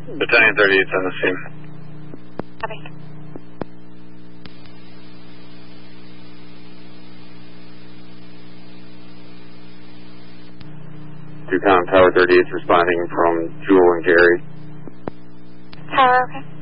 Battalion 38's on the scene. Copy. Tower 38's responding from Jewel and Gary. Tower, okay.